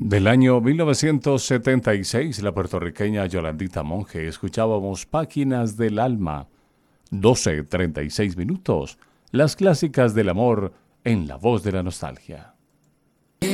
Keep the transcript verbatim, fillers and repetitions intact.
Del año mil novecientos setenta y seis, la puertorriqueña Yolandita Monge, escuchábamos Páginas del Alma, doce treinta y seis minutos, las clásicas del amor en la voz de la nostalgia.